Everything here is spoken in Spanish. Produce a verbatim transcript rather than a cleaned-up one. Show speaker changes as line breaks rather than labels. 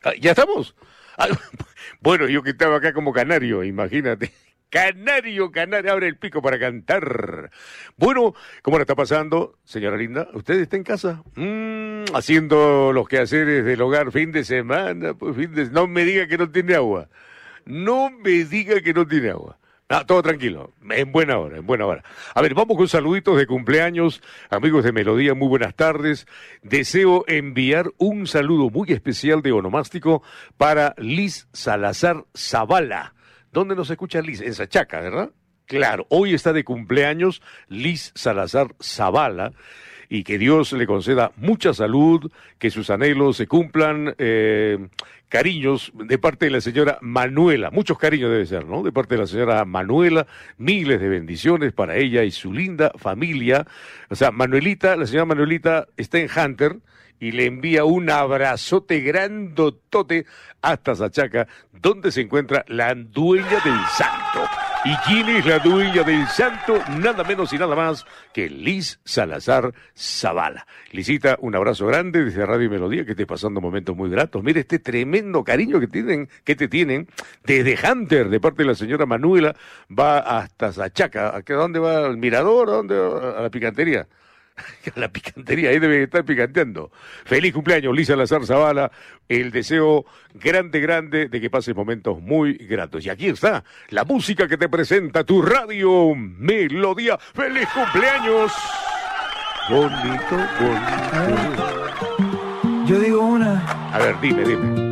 Ah, ¿ya estamos? Ah, bueno, yo que estaba acá como canario, imagínate. Canario, canario, abre el pico para cantar. Bueno, ¿cómo la está pasando, señora linda? ¿Usted está en casa? Mm, haciendo los quehaceres del hogar fin de semana, pues fin de... No me diga que no tiene agua. No me diga que no tiene agua. Ah, todo tranquilo, en buena hora, en buena hora. A ver, vamos con saluditos de cumpleaños, amigos de Melodía, muy buenas tardes. Deseo enviar un saludo muy especial de onomástico para Liz Salazar Zavala. ¿Dónde nos escucha Liz? En Sachaca, ¿verdad? Claro, hoy está de cumpleaños Liz Salazar Zavala. Y que Dios le conceda mucha salud, que sus anhelos se cumplan, eh, cariños de parte de la señora Manuela, muchos cariños debe ser, ¿no? De parte de la señora Manuela, miles de bendiciones para ella y su linda familia. O sea, Manuelita, la señora Manuelita está en Hunter y le envía un abrazote grandotote hasta Sachaca, donde se encuentra la dueña del santo. ¿Y quién es la dueña del santo? Nada menos y nada más que Liz Salazar Zavala. Lisita, un abrazo grande desde Radio Melodía, que esté pasando momentos muy gratos. Mire este tremendo cariño que tienen, que te tienen desde Hunter, de parte de la señora Manuela, va hasta Sachaca. ¿A dónde va? ¿Al mirador? ¿A dónde va? ¿A la picantería? A la picantería, ahí debe estar picanteando. Feliz cumpleaños, Liz Salazar Zavala. El deseo grande, grande de que pases momentos muy gratos. Y aquí está la música que te presenta tu Radio Melodía. ¡Feliz cumpleaños! Bonito, bonito.
Yo digo una.
A ver, dime, dime.